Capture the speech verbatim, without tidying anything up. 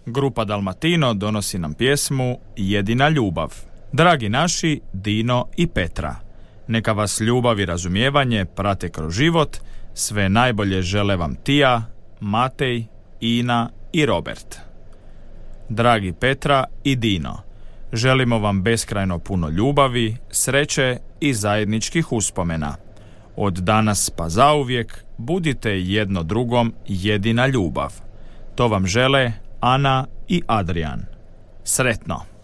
Grupa Dalmatino donosi nam pjesmu Jedina ljubav. Dragi naši Dino i Petra, neka vas ljubav i razumijevanje prate kroz život. Sve najbolje žele vam Tija, Matej, Ina i Robert. Dragi Petra i Dino, želimo vam beskrajno puno ljubavi, sreće i zajedničkih uspomena. Od danas pa zauvijek budite jedno drugom jedina ljubav. To vam žele Ana i Adrian. Sretno!